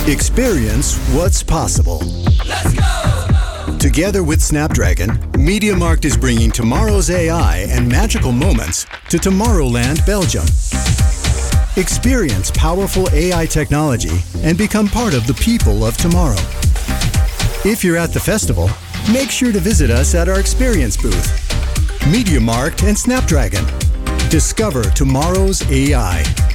Experience what's possible. Let's go! Together with Snapdragon, MediaMarkt is bringing tomorrow's AI and magical moments to Tomorrowland, Belgium. Experience powerful AI technology and become part of the people of tomorrow. If you're at the festival, make sure to visit us at our experience booth. MediaMarkt and Snapdragon. Discover tomorrow's AI.